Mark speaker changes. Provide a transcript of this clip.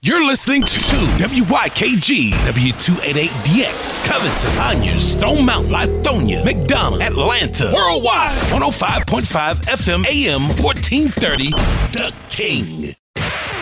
Speaker 1: You're listening to WYKG, W288DX, Covington, Conyers, Stone Mountain, Lithonia, McDonough, Atlanta, Worldwide, 105.5 FM, AM 1430, The King.